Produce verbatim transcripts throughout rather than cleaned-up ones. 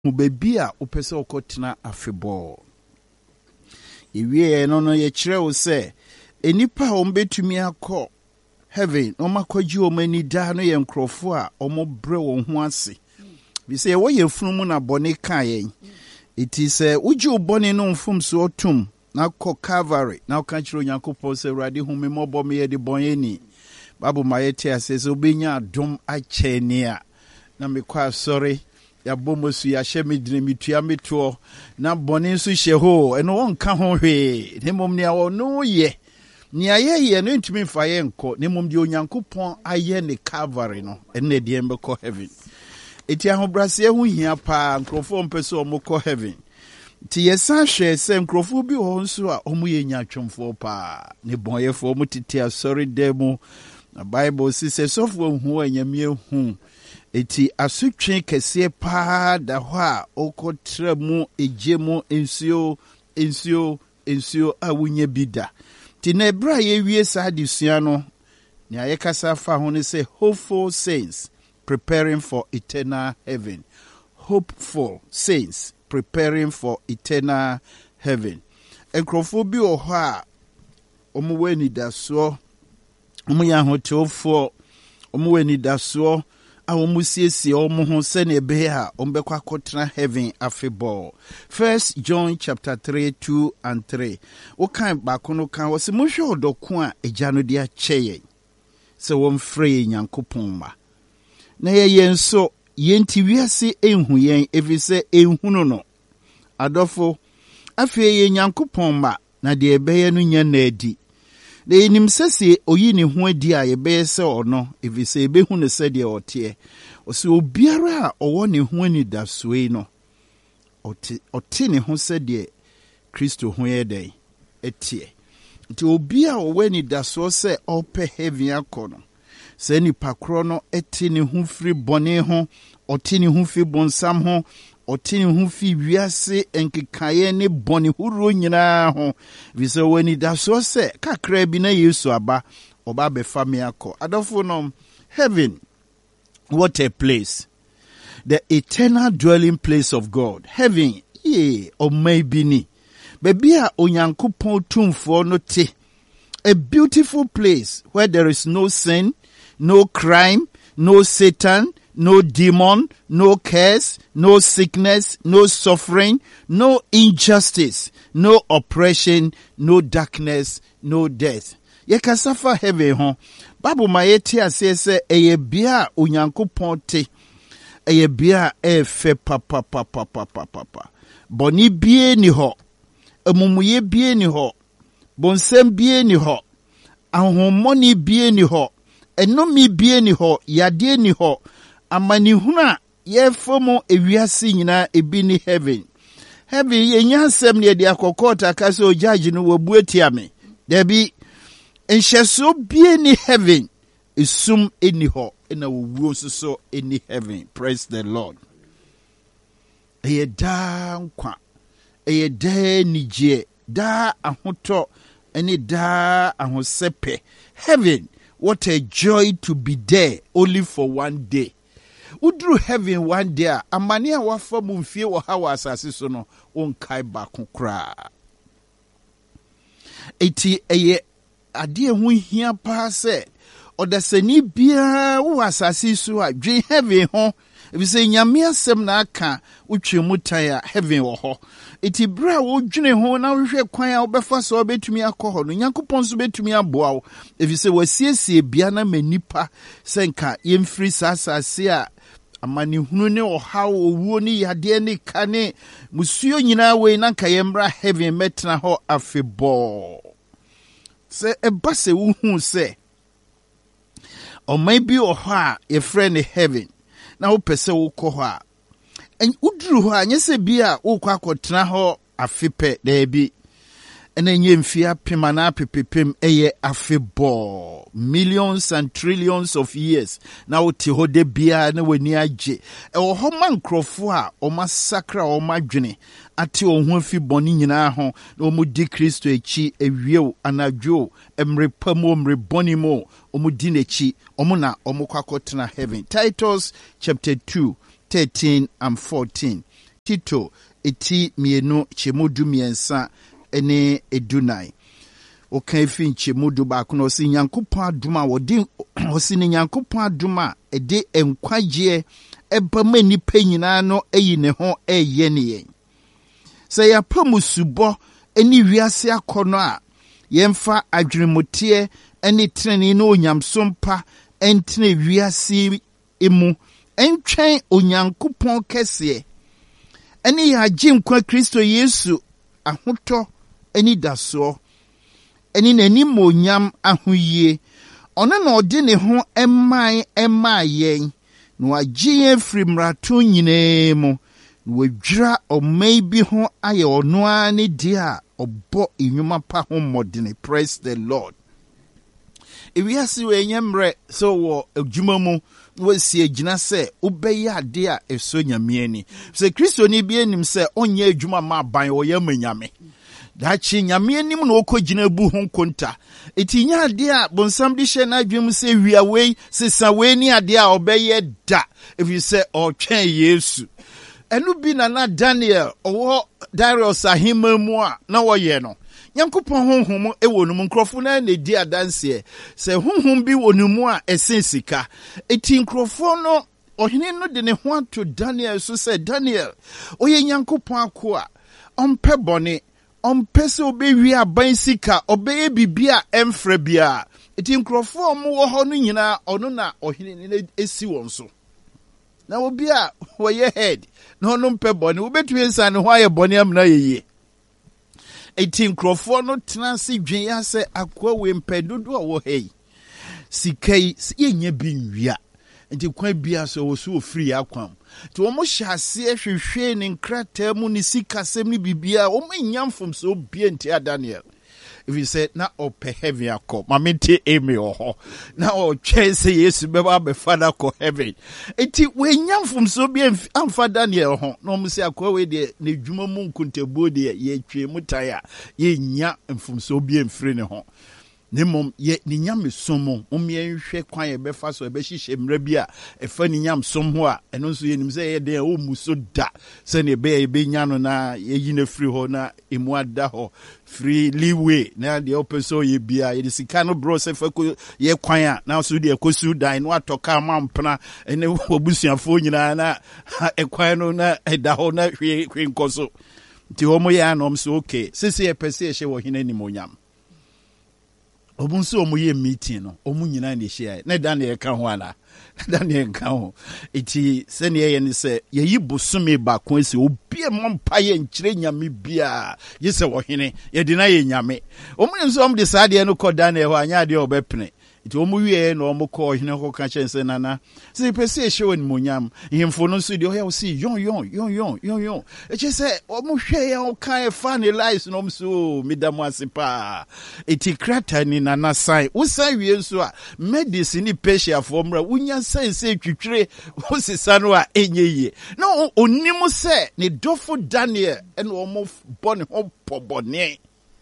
bebi a opese okotena afebɔ ewie no no ye kire wo se enipa a ombetumi akɔ heaven no makwaji o mani da no ye nkrofo a omobre wo ho ase bi se wo ye funu na bone kan yen iti se uji ubone no mfum so otum na kɔ Calvary na ka kire Onyankopɔn se Awurade hu me mɔbɔ me ye de bonye ni babu mayete ase so benya adom akyɛne a na mekɔ asɔre ya bomosu ya shemi dine mitua meto na bɔne nso hye ho eno wonka ho hwe ne mom ne awo no ye ni ayeye no ntumi mfa ye nkɔ ne mom de Onyankopɔn aye ne Calvary no ene de embekɔ heaven eti ahobrase hu hia pa nkrofo mpese o mokɔ heaven ti yesa hwe se nkrofo bi ho nso a omu ye nyatwomfo pa ne bɔnyefo mu tete asɔre demu na Bible si se sofo hu anyamie hu eti asutwe kese pa da ho a okotra mu eje mu ensio ensio ensio a wunye bida ti na ebra ye wie sa adesua no ne ayekasa fa ho ne say hopeful saints preparing for eternal heaven. Hopeful saints preparing for eternal heaven. Enkrofo bi o ho a omo weni daso omo ya hotofo omo weni daso a omo siesie omo ho se ne be a omo bekwa kotena heaven afebɔ. First John chapter three two and three. O kan ba kono kan wo se mo hwe odoko a eja no de akyeye se wo mfrɛ Nyankopɔn ma na ye yenso yenti wiase enhu yen efise enhunu no adofo afi ye Nyankopɔn ma na de ebeye no nya na adi na enim sese oyi ne ho adi a ye beye se ono efise ebehu ne se de ote o se obiara a owo ne ho ani da soe no ote ote ne ho se de Kristo ho ye den etie nti obi a owo ani da so se ope heaven akɔ no se ni pakro no eti ne ho firi bone ho oti ne ho fi bonsam ho oti ne ho fi wiase enkekaye ne bone huro nyina ho vise wani da so se kakra bi na Yesu aba oba be fami akọ adofo no heaven, what a place, the eternal dwelling place of God. Heaven ye or maybe ni baby a Onyankopɔn tumfo no te, a beautiful place where there is no sin, no crime, no Satan, no demon, no curse, no sickness, no suffering, no injustice, no oppression, no darkness, no death. Ye kasafa heaven ho. Bible ma yeti ase se eye bia Onyankopɔn te. Eye bia e fe papa papa papa papa. Boni bie ni ho. Emumuye bie ni ho. Bonsem bie ni ho. Ahomoni bie ni ho. Enomi bie ni ho. Yade ni ho. Amani huna ye fomo ewiase nyina ebi ni heaven. Heaven ye nyansem ne de akokota kase o judge no wabu atiame. Debi enhyeso bie ni heaven isum eni ho na wuo so eni heaven. Praise the Lord. Eye da nkwa. Eye da nije, da ahoto eni da ahosepe. Heaven, what a joy to be there only for one day. Udru heaven one day, amani a wafa mumfie wa hawa asase so no onkai baako kra. Eti eye ade hu hia pa se odasani bia wo asase so a dwen heaven ho ebise nyame asem na aka utwemu tan a heaven wo ho. Eti bra wo dwene ho na hwehwe kwan a obefa so obetumi akọ no Nyankopɔn so betumi aboa wo ebise wasiesie bia na manipa senka yemfiri sasase a amani hunu ne ohaw owuo ni yade ne kane musuo nyina we na nka yembra heaven metna ho afebɔ se eba se wuhu se o maybe o ha e friend heaven na wo pese wo kɔ hɔ a en uduru hɔ a nyese bia wo kɔ akɔtena hɔ afepɛ da bi ena nye mfia pema na pepepem eye afebɔ millions and trillions of years na wo te hɔ de bia na wani agye e wo hɔ man krofo a o masakra o madwene ate o ho afi bɔne nyinaa ho na o mu di Kristo echi ewiew anadwo emrepamo emrebonimo o mu di n'echi o mu na o mu kwakɔtena heaven. Titus chapter two thirteen and fourteen. Tito eti mienu chemudu miensa ene edunai. Okay, fin chemudu ba kuno si nyankopon aduma wodi osi ni nyankopon aduma ede enkwaje eba ma nipa nyina no eyi ne ho eye ne yen. Se ya pamusubo eni wiase akono a yemfa adwenemotie eni treni no onyamsompa entene wiase emu entwen onyankopon kese eni ya jinkwa Kristo Yesu ahoto eni daso eni nani monyam ahoyie ono na ode ne ho emman emayen no agye free mrato nyine mu no wadwira omai bi ho aye ono ani dia obo enwuma pa ho modene. Praise the Lord. Ewiase we nyemre so wo adwuma mu wo sie gina se obeye ade a eso nyame ani se Kristo ni bi enim se onye adwuma ma ban wo yamanyame dachi nyame anim na okogina bu ho konta etinya ade a bonsam di hye na adwem se wia wei sesa wei ni ade a obeye da if you say o twen Yesu enu bi na na Daniel owo Darius ahima mu a na wo ye no Nyankopon honhom e wonu mu nkrofo na na di adanse se honhom bi wonu mu a esen sika eti nkrofo no ohene no de ne ho ato Daniel so se Daniel oye Nyankopon akoa ompe bone ompe se obewi aban sika obeye bibia emfra bia eti nkrofo mo wo ho no nyina ono na ohene ne esi won so na obi a woye head na ono mpe bone obetu ensa ne ho aye bone amna yeye eti nkrofo no tenansi dwen ya se akwa we mpedodo wo hei sikai yenye bi nwia enti kwa bia so wo so free akwam to wo mo hyase ehwehwe ne nkrata mu ne sikasem ne bibia wo manyamfom so bia enti Daniel. If you say na ope heaven akọ mamenti eme oho na o chese Yesu beba be father ko heaven eti we nyamfom so bi amfa Daniel ho no mo se akọ we de na dwuma mu nkontabuo de ye twe mutaya ye nya mfom so bi emfire ne ho nemom ye ni nyam somo omye nhwe kwan ye befa so be hihye mra bi a efa ni nyam som ho a eno nso ye nim se ye de o muso da se ne be ye be nya no na ye yi na free ho na emu ada ho free leeway na de opeso ye bia ye sika no bro se fa ko ye kwan a na so de ekosu dan no atoka mampna ene obusuafo nyina na ekwan no na eda ho na hwe hwe nkoso ti homo ya no mso okay sisi ye pese ye hye wo hina ni monyam obunso omuye meeting no omu nyina na hye na Daniel ka ho ana Daniel ka ho eti se ne ye ne se ye yibosome ba ko ese obi mompa ye nkyire nyame bia ye se wo hene ye de na ye nyame omu nso om de saade no ko Daniel ho anya de obepene iti omu wie na omu ko hene ko ka chense nana se pese ehye won monyam himfo no so de o ya o si yon yon yon yon yon yon eche se omu hwe ya o kan e fa ne lies no mso midamu asipa iti krata ni nana sai wo sai wie nso a medicine ni patient for mra wunya sai se twitwire wo sisa no a enyeye na onimu se ne dofo Daniel en omu bone ho pobone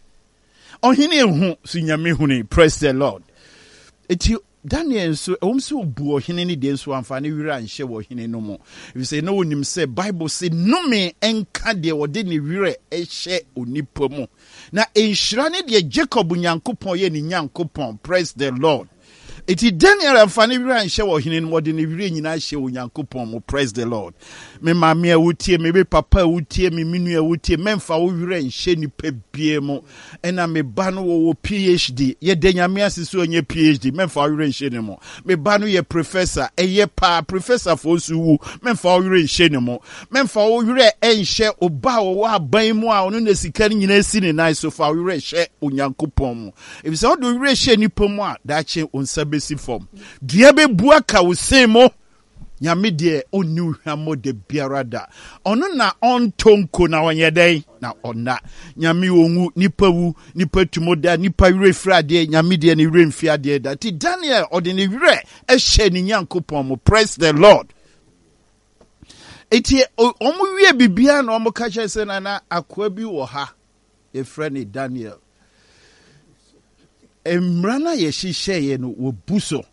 ohine hu sunyame huni. Praise the Lord. Eti Daniel so omso bu ohene ni de so amfane wira nhye wo hene no mo if say no onim say Bible say no me enka de wode ni wira ehye onipa mu na enhira ne de Jacob Nyankopon ye ni Nyankopon. Praise the Lord. Eti Daniel amfane wira nhye wo hene no wode ni wira nyina hye wo Nyankopon mo. Praise the Lord. Me mama awutie me be papa awutie me minu awutie memfa wo wira nhye ni pebie mo ena me ba no wo P H D ye de nyame asiso onye P H D memfa wo wira nhye ni mo me ba no ye professor eye pa professor fo su wu memfa wo wira nhye ni mo memfa wo wira enhye oba wo aban mu a ono na sika nyina si ni nai so fa wo wira hye Onyankopon mo if say wo do wira hye ni pom a da che onsabe si form dua be bua ka wo sen mo nyame de onu hwamo de biarada ono na ontonko na wonyedai na ona nyame wonwu nipa wu nipa tumoda nipa wire frade nyame de ne wire mfi ade da ti Daniel ode ne wire ehye ni Nyankopon mo. Praise the Lord. Eti omu wie bibia na omu ka chese na na akwa bi wo ha e frane Daniel emrana ye hihye ye no wo buso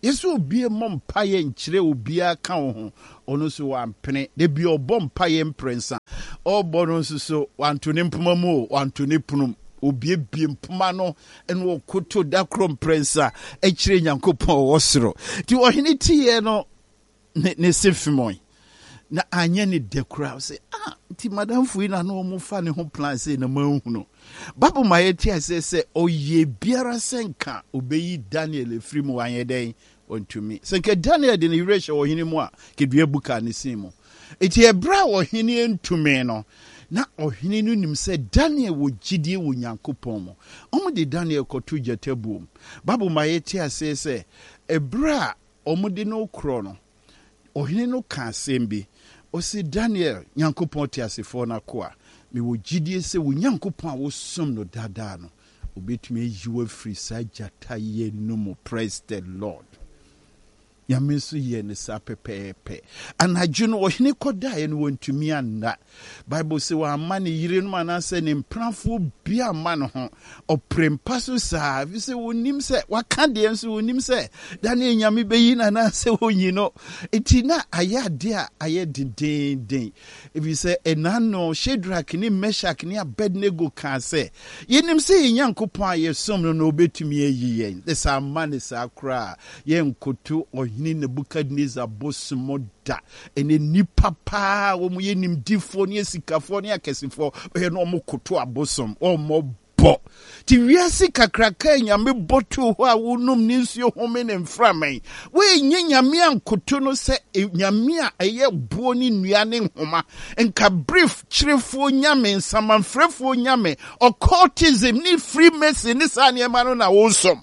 Yesu obi mom paye nkyire obi aka ho ono so wampene de bi obom paye mprensa obo no so wanto ne mpoma mu wanto ne punum obi bi mpoma no eno okoto da krom mprensa e kyire Nyankopɔn wosoro ti ohene tie no ne, ne sefimoy na anya ne dekura say ah ti madam fuina no mo fa ne ho plan say na mahu no babu mayeti ase se oye biara senka obeyi Daniel efiri mu wanye den ontumi senka Daniel de ne yreshe ohene mu a kedua buka ne simo eti ebra ohene entumi no na ohene no nim se Daniel wo gidie wo Nyankopɔn mo omo de Daniel kotu jatabuom babu mayeti ase se ebra omo de no kro no ohene no ka sembi o si Daniel Nyankopɔn ti asefo na ko a me wo gidie se wo Nyankopɔn a wo som no dada no obetumi yiwa free sa jata ye no mo. Praise the Lord. Yamesu ye ne sa pepepe anadwo no ohene koda ye no wontumi anna Bible say wa amane yire no anase ne mprafo bia ma no ho oprempa so sa vi se wonim se waka de enso wonim se Daniel nyame beyi na na se wonyi no etina ayade a ayede den den vi se enano Shadrach ni Meshach ni Abednego kan se yenim se Nyankopɔn aye som no no obetumi ayi yen the sa amane sa kra ye nkoto ni Nebukadnezar bosumo da ene nipa pa wo mu yenim difo ne sikafo ne akesifo e no mo koto abosom o mo bo ti wiase kakraka nyame botu ho a wonum ni nsuo home ne mframan we nye nyame ankoto no se nyame a eye buo ni nua ne nhoma enka brief chirefo nyame nsamanfrefo nyame occultism ni freemason ni sa ne ma no na wosom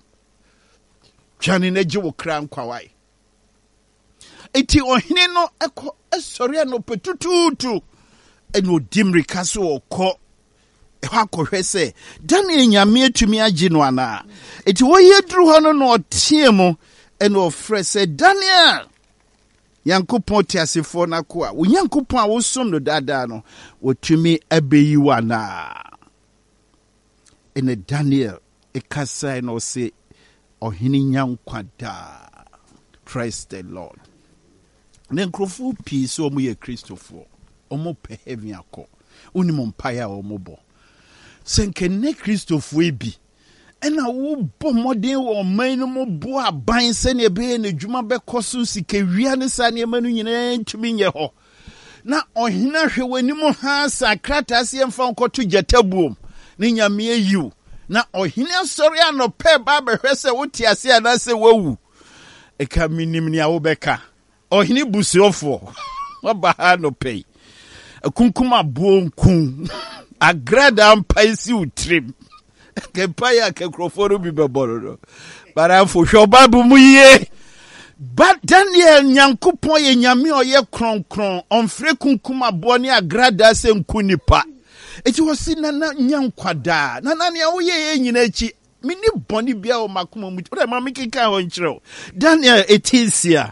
twani na gye wo kra nkwawai eti ohene no eko esori no petututu eno dimri kaso okọ ehwa kohwe se Daniel nyame atumi agi no ana eti wo yedru ho no no otie mu eno ofre se Daniel Nyankopɔn ti asefo na ko a wo Nyankopɔn a wo som no dada no wotumi abeyi wana ene Daniel ekasa no se ohene nyankwada. Praise the Lord. Then crofo peace o mu ye Christopher omo pe heaven akọ oni mo mpaya omo bo senke ne Christopher ebi ena wo bo modern wo man no mo bo aban se ne be ne dwuma be koso sika wia ne sa ne manu nyina ntumi nye ho na ohina hwe wani mo ha sakrata se mfa nkoto jatabuom ne nyame ayiw na ohina sori anope ba be hwese wo ti ase ana se wawu e ka minim ni awo beka ohini busiofo oba no pay akunkuma bonkun agrada ampaisi utrim ke paya ke kroforo bi beboro bara fo hwobabu muye but Daniel Nyankopɔn ye nyame oye kronkron onfre kunkuma bo ne agrada se nkunipa eti wosi na na nyankwada na na ne wo ye nyina echi mini boni bia o makoma mu o ma mikika ho nkyerɛ Daniel etisia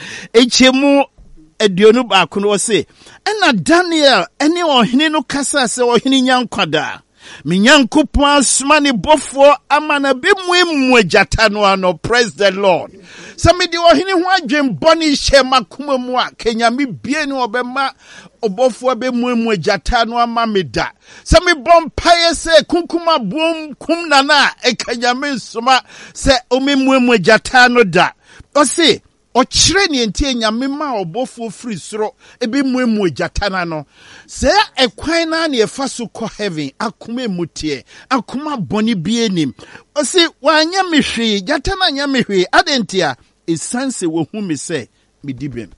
echemu eduonu ba kono se ena Daniel ene ohene no kasa se ohene nyankwada me Nyankopɔn asoma ne bofo amana be muemu agata no ano. Praise the Lord. Some di ohene ho adwen boni hye makoma mu a kenya me bie ne obema obofo be muemu agata no ama meda some bom paye se kunkuma bom kum nana e kenya me nsoma se omemuemu agata no da o se o kire ne entie nyame ma obofo free soro ebe muemu agata na no se ekwan na na efa so ko heaven akoma emutie akoma boni bienim o se wanya mehwe gata na nya mehwe adentia esanse wo hu me se medibem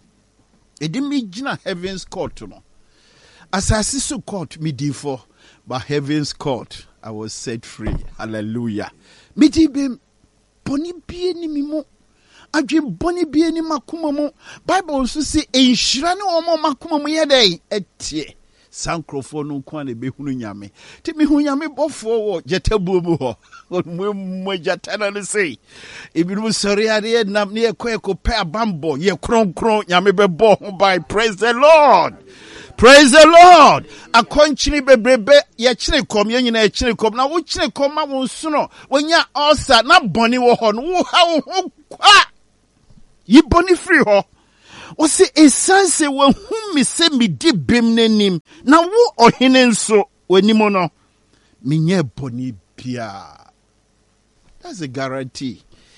edimi gina heaven's court no asasi so court medifo but heaven's court I was set free. Hallelujah. Medibem boni bienim mo adwe boni bie ni makoma mu Bible so say enhyira ne omo makoma mu ye dai etie sankrofo no kwa na behunu nyame ti me hu nyame bofo wo jetabu mu ho mo mo jatana ne sei ebiru sori ade nam ne ekọ pe abambo ye kronkron nyame bebo ho by. Praise the Lord. Praise the Lord. Akonchini bebrebe ye chire kom ye nyina chire kom na wo chire kom ma wo nso no wonya ulcer na boni wo ho no wo ha wo kwa yi boni free ho. O se esanse we hu me se me di bem nanim na wo ohene nso wanimu no menye boni bia. That's a guarantee.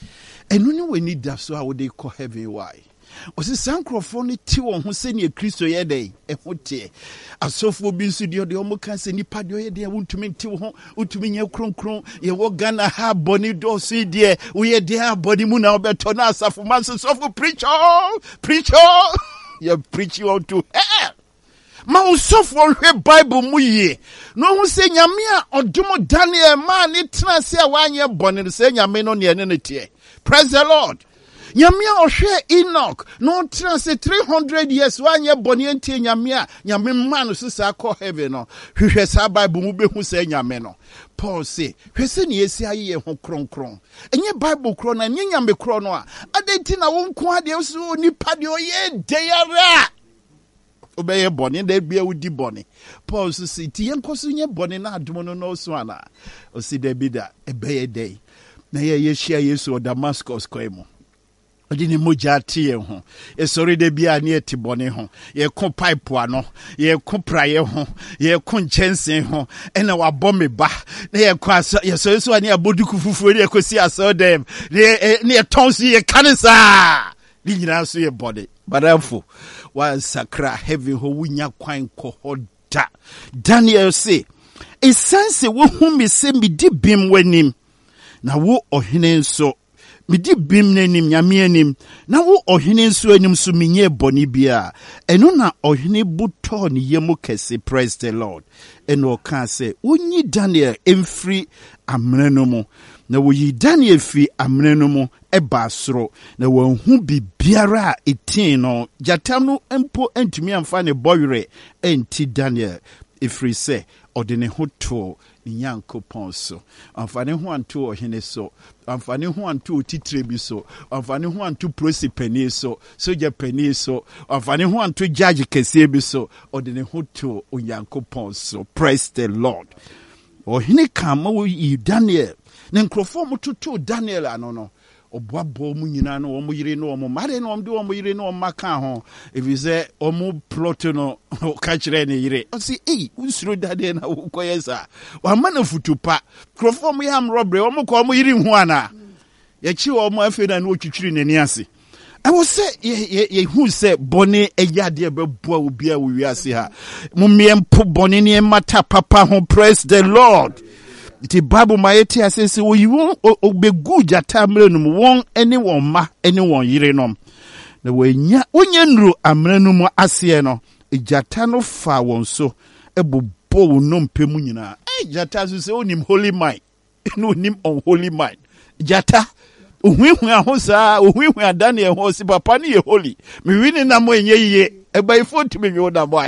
And when we need that, so how would they call heaven? Why? O se sankrofo ti won ho se ne Kristo ye dey e ho tie asofo bi nso de de omo kan se nipa de ye dey wontumi ti ho wontumi nye kronkron ye wo Ghana ha boni do so de wo ye dey ha boni mu na obeto na asafo man so sofo preacher preacher you preach you to hell ma usofo hwe Bible mu ye no hu se nyame a odomo Daniel ma ni tena se a wanye boni se nyame no ne ne ne tie. Praise the Lord. Nyamia ohwe Enoch no transe three hundred years wanye boni enti nyamia nyame man so sa call heaven no hwehwe sa Bible mu behu sa nyame no. Paul say hwese ne yesi aye ho kronkron enye Bible kro na nye nyame kro no a adenti na wonko ade so nipa de oye deyara obeye boni de bia wudi boni. Paul so say ti yenkoso nye boni na adomo no no so ana o si de bida ebeye dey na ye yeshia Yesu o Damascus koemo odi ni moja tie ho e sori de bia ne etibone ho ye ko pipe ano ye ko praye ho ye ko nchensen ho ena wa bombe ba na ye ko aso ye so so ani aboduku fufuo ne ko si aso dem ne ne tonsi ye kanisa ni nyina so ye body badamfo wa sakra heavy ho wunya kwan ko hoda. Daniel say esanse wo hu me se me di bim wanim na wo ohene nso me di bim nanim nyame anim na wo ohene nso anim so menye boni bia eno na ohene buto ne yemu kese. Praise the Lord. Eno ka se unyi Daniel emfri amene no mu na wo yi Daniel fi amene no mu eba soro na wo hu bibiara etin no jatam no empo antumi amfa ne boyre enti Daniel efri se odene hoto Nyankopon so amfane ho anto ohene so amfane ho anto titire bi so amfane ho anto prosipani so soja pani so amfane ho anto judge kese bi so odene hoto Nyankopon so. Praise the Lord. Ohene kama wo yi Daniel ne nkrofo mututu Daniel ano no oboabo mu nyina no omo yire no omo mare no omde omo yire no maka ho if you say omo plot no ka kire ne yire o si eh unsuro dade na wo koyesa wa ma na futupa krofo mu yam robre omo ko omo yire hu ana ye chi omo afi na no otwitwiri nani ase I was say ye ye who say boni eyade beboa obi a wo wiase ha mu miempo boni ne mata papa ho. Praise the Lord. The Bible maeti asese wo yiwo obegu jata mrenum won ene won ma ene won yirenom na wanya onye nru amrenum ase no jata no fa won so ebobo wonom pemu nyina eh jata so se onim holy mind no onim unholy mind jata ohwehwe ahosa ohwehwe adane e ho si papa ne ye holy me wini na mo enye yiye eba ifo timi nwo da boy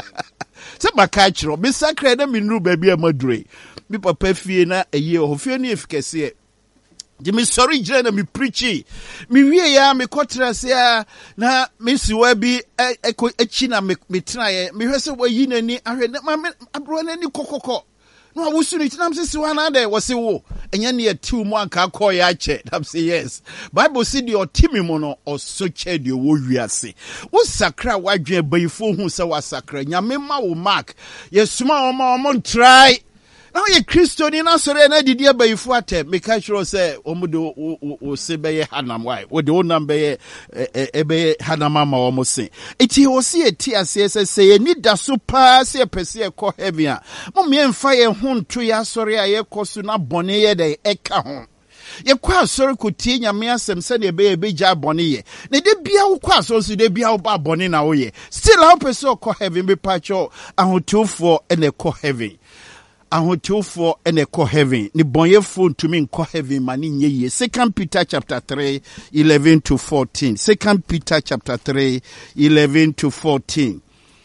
se maka kiro me sakra na me nru ba bia madure mi papa fie na eye o fie na efikese e je me sorry jira na me preachi mi wie ya me kotra se ya na me siwa bi eko echi na me tena ye me hwese wa yi nani ahwe na ma abro na ni kokoko no awusu ni tinam se siwa na de wo se wo enya ne atiw mu anka call ya che nam say yes Bible say the otimi mo no oso che de wo wiase wo sakra wadwe bayifo hu se wa sakra nyame ma wo mark yesuma o ma o mon try. Now ye Christian na sore na didi abayifu ate meka chiro se omudo o se beye hanam why wo de onam beye ebe hanama ma o mo se eti o se eti ase se se ye ni da so pa se pese e ko heaven a mo me mfa ye ho nto ya sore a ye koso na bone ye de eka ho ye kwa sore ko tie nyame asem se ne be be ja bone ye ne de bia wo kwa so so de bia wo ba bone na wo ye still how pese ko heaven be pacho ahotofo ene ko heaven ahotofo ene ko heaven ni bonyefo ntumi nko heaven mani nye ye. Second Peter chapter three eleven to fourteen. Second Peter chapter three eleven to fourteen.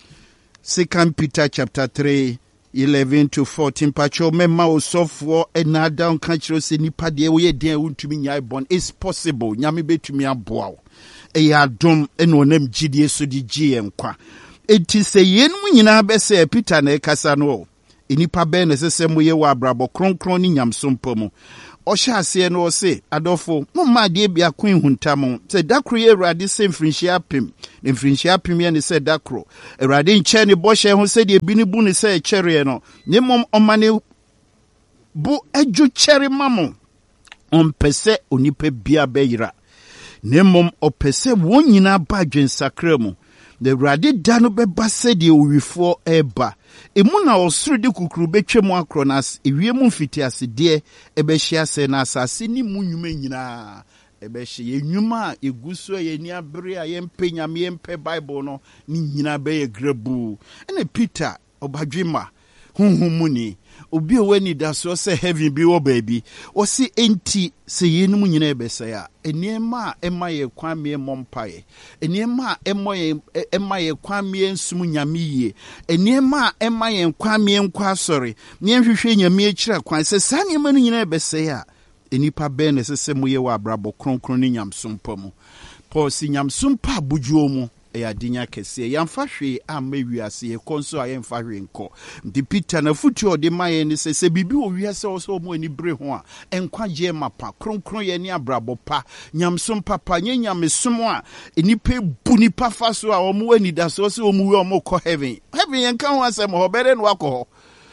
Second Peter chapter three eleven to fourteen. Pacho mema osofo enada onka kiro se nipa de wo ye den untumi nya bon. It's possible nyame betumi aboa. E ya dom eno onam gidie so di gie nkwa. Enti se yenu nyina be se Peter na ekasa no inipa be ne sese moye wa brabo kronkron ni nyamsompo mu Oshase no se adofo mumma de bia kwen huntamo se dakro ye Awurade se mfrinhia pem ne mfrinhia pem ye ne se dakro Awurade nche ne bɔhye ho se de bi ne bu ne se kyere no ne mom omane bu adwo kyere mamo ompese onipa bia beyira ne mom opese won nyina ba adwensakra mu the Awurade da no beba se de owifo eba emu na osuru de kukuru betwemu akronas ewiem mfiti asede ebe hia se na asase ni munwuma nyina ebe hye enwuma eguso ye ni abere a yempe nyame yempe Bible no ni nyina be ye grabu ene Peter obadwema honhom ni obi owani da so se heaven bi wo baby o si enti se yenum nyina ebese ya eniema ema ye kwame mompaye eniema emo ye ema ye kwame nsum nyame yie eniema ema ye kwame nkwa sori ne nhwehwe nyame akira kwan se sa niema no nyina ebese ya enipa be ne sese moye wa abrabo kronkron ni nyamsompa mu Paul si nyamsompa bujuo mu ya dinya kese yamfa hwe amma wiase ye konso ayemfa hwe nko ndi Peter na futu ode maye ni sese bibi o wiase oso mo ani bre ho a enkwaje mapa kronkron ye ni abrabo pa nyamsom papa nye nyamesom a enipa bu nipa fa so a omo ani da so so omo we omo kɔ heaven heaven yenka ho asem ho bere no akɔ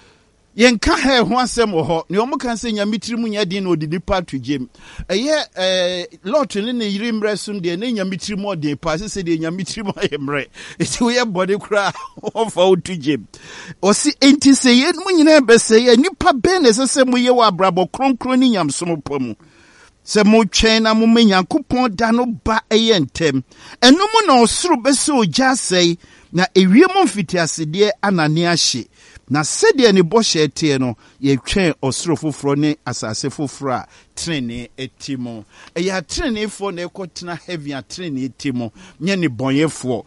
yenka he ho asem ho ne omo kan se nyamitiri mu nya din na odidi pa to gem eye eh lot ne ne yiri mresum de ne nyamitiri mu odin pa se de nyamitiri mu ayemre eti we body kra ofa o to gem o si enti se ye mu nyina be se ye nipa be ne se mu ye wa abrabo kronkron ni nyamsom pamu se mo twen na mo menyankopon da no ba eye ntem eno mu na osuru be se ogya sei na ewiem mfiti asede anane ahye na sede ne bɔhye tie no ye twen osoro foforo ne asase foforo a trene etimo e ya trene fo na ekotena heavy a trene etimo nye ne bonyefo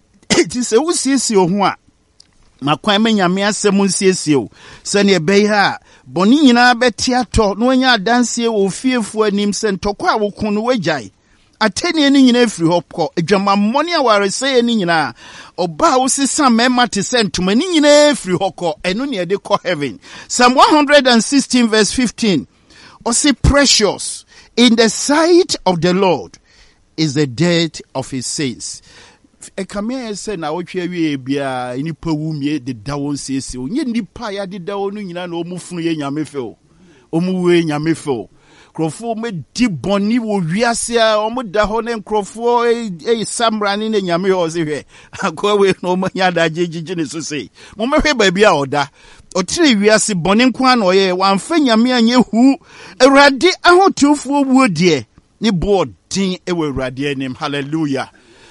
ti se wusiesie ho a makwan menyame asem nsiesie o se ne be ha boni nyina beti ato no anya adanse wo fiefo anim se ntokwa a wokun no wagyae ateni ni nyina efiri hopko adwama mmoni aware se ni nyina oba wo sesa mema te sentuma ni nyina efiri hokko eno ne de ko heaven Psalm one sixteen verse fifteen o say precious in the sight of the Lord is the death of his saints e kamia se na wotwe awie bia nipa wumie de dawo nsiesie onye nipa ya de dawo no nyina na omufunu ye nyamefe o omuwe nyamefe Krofo me di boni wo wiase a omo da ho ne krofo e samra ni ne nyame ho se hwe akwa we no manya da jejije ne so sei mo mehwe ba bia oda otire wiase boni nko an oye wamfa nyame anye hu Awurade ahotufo wuo de ni bodin e we Awurade anim hallelujah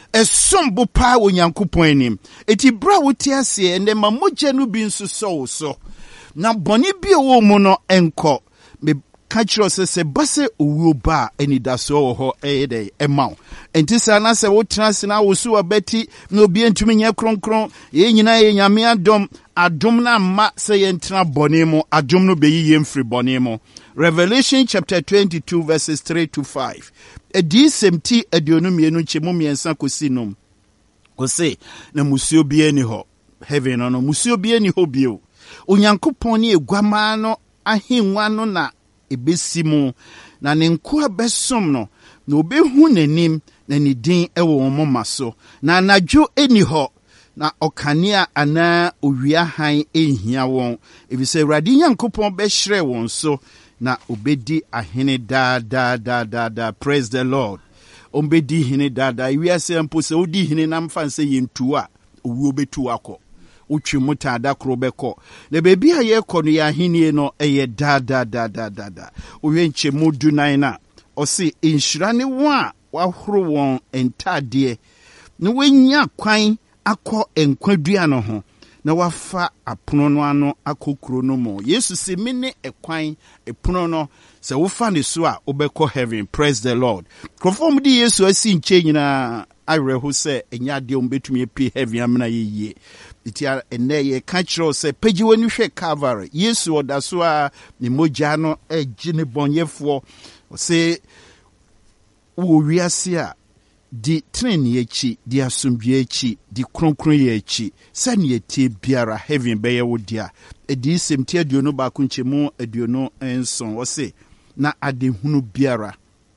esombo pa wo nyankopon anim eti bra wo ti ase ne mamogye no bi nso so so na boni bi wo mu no enko Kachiro se se base owuo ba eni daso ho ede emaw enti sa na se wo trans na wo su abeti na obi entumi nya kronkron ye nyina ye nyame adom adom na ma se ye ntra bone mu adom no beyi ye mfiri bone mu Revelation chapter twenty-two verses three to five edi semti aduonu mienu chemu miensa kosinum ko se na musuo bi eni ho heaven no musuo bi eni ho bio onyankopon ni egwama no ahenwa no na ebesimu na ne nko abesom no na obehu nanim na ne din ewo omo maso na anadwo eni ho na okania ana owia han ehia won ebise Awurade Nyankopon be hire won so na obedi ahene da da da da da praise the Lord ombedi hene da da wiase mpo se odi hene na mfa se yentu a owuo betu akọ utwi muta da kro beko na bebi a ye kɔ no ya henie no eye da da da da da da owe nche modu nan na o se inhyira ne wo a wahoro won entade na wenya kwan akɔ enkwadua no ho na wafa apono no ano akokuro no mo Yesu se mene ekwan epono no se wo fa ne so a obekɔ heaven praise the Lord konform di Yesu asi nche nyina areho se enya de ombetumi epi heaven amna yeye itia ene ye kachiro se pagi wani hwe Calvary Yesu odaso a ne mogya no agi ne bonyefo se wo wiase a di treni echi di asumdwe echi di kronkron ye echi sane etie biara heaven beye wo dia edi semti aduonu ba kunchemu aduonu enson wo se na adehunu biara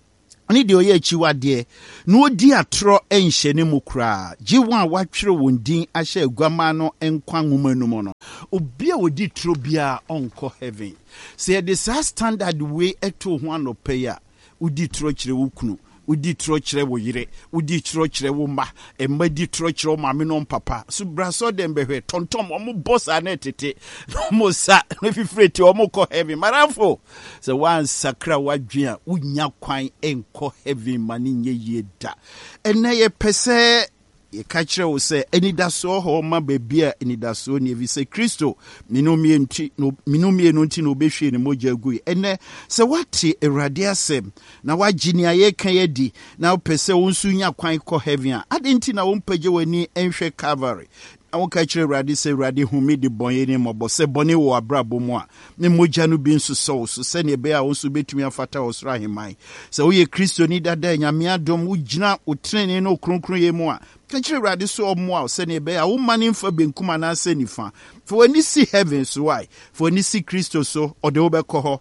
ani de oye achiwade na odi atro enhye ne mu kra jiwa a watwere wondin ahye aguama no enkwa nwoma no no obi a odi tro bia onko heaven say the standard way eto ho anope ya odi tro kire wukunu udi tro kire wo yire udi tro kire wo ma emma di tro kire ma me no papa so braso dem behwe tontom omo boss anetete no sa no fifreti omo ko heavy marafo so one sakra wadwea unya kwan enko heavy mani nye yeda ene ye pese ye kachire wo se enidaso ho ma bebia enidaso ne vi se Kristo minomie nti no minomie no nti no behwe ne moja gui ene se wati Awurade asem na wagini aye kan yedi na pese wonsu nya kwan ko heaven ade nti na wompaje wani enhwe Calvary awon kachire Awurade se Awurade humi de bonye ne mobo se bone wo abrabo mu a ne moja no bi nso so so se ne be a wonsu betumi afata osra hemai se wo ye Kristo ni dada nyame adom wo gina otrene no kronkron ye mu a kachire Awurade so omo a se ne be a wo mane mfa benkum ana se nifa for when you see heaven so why for when you see Kristo so ode wo be ko ho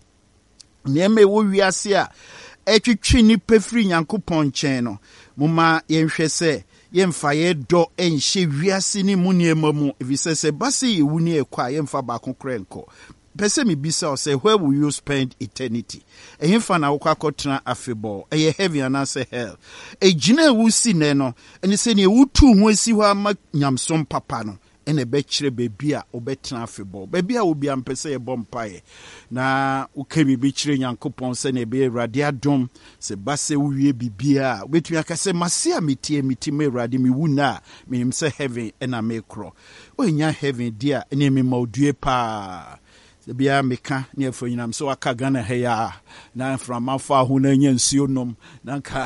ne me wo wiase a etwetwe ni pefri Nyankopɔn nkyɛn no moma yenhwɛ se yemfa ye do enhye wiase ni muniema mu evise se base ye wuni ekwa yemfa ba konkrenko pese mi bisa o say where will you spend eternity ehemfa na wokwa kotena afebo eye heaven and say hell ejina ewu si ne no eni se ne wutu ho asi ho ama nyamsom papa no ene be kire bebi a obetena afebo bebi a obi ampese ye bompae na ukebi bi kire Nyankopɔn se ne be Awurade adom se base wuwie bibia obetumi akase mase a metie mitime Awurade mi wuna minim se heaven ena me kro onya heaven dia ene me maudue pa bia meka ne afo nyinam so aka Ghana heya na from afa ho na nya nsuo nom na ka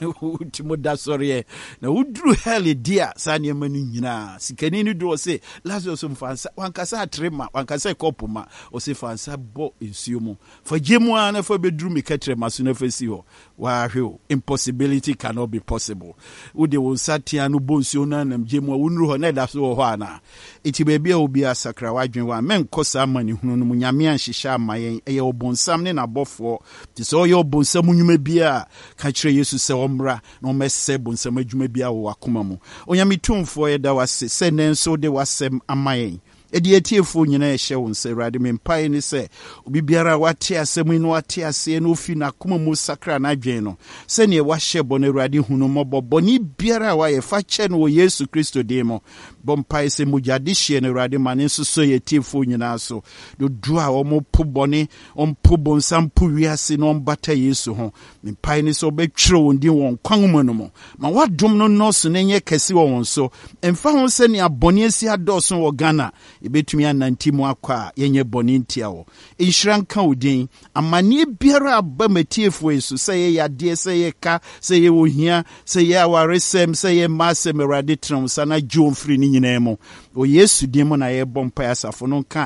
utimo da sori na udru hell dia sa ne manu nyina sikani ni do se Lazarus mfansa wankasa atrema wankasa kopuma o se fansa bo nsuo mu fagemu ana fa bedru mi katrema so na fasi ho wa hwe impossibility cannot be possible ude wo satia no bo nsuo na nam gemu wonru ho na da so ho ana iti bebia obi asakra wadwen wa menkosa amani hunu no munyame anhyehyɛ amayen eye obonsam ne nabofo ti so ye obonsam nnwuma bia ka kire Yesu se omra na omese bonsam adwuma bia wo akoma mu onyame tumfo ye da wase se nenso de wasem amayen edi etiefo nyina ehye won se Awurade mempae ni se obi biara wate asem ino wate ase no fi na akoma mu sakra na adwen no se ne wahye bɔ na Awurade hunu mɔbɔ ni biara wa ye fa kye no Yesu Kristo de mo bompae se mujade hye na Awurade mane nso so ye etiefo nyina so do du a omo pobɔne ompo bonsam pu wiase no mbata Yesu ho mempae ni se obetwere won din won kwan mu no mo ma wadom no no so ne nye kɛse wɔ won so emfa ho se ne abɔne asi adɔso wɔ Ghana ebetumi ananti mu akwa yenye boni ntia wo inhran ka odin amane biara abamatiefo Yesu sɛ ye yade sɛ ye ka sɛ ye wohia sɛ ye awaresem sɛ ye masem Awurade tram sana jo mfiri ni nyina mu o Yesu din mu na ye bompa asafo no ka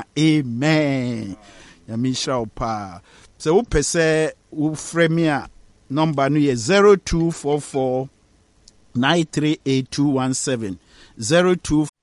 amen ya misha opa sɛ wo pɛsɛ wo frame a number no ye zero two four four nine three eight two one seven zero two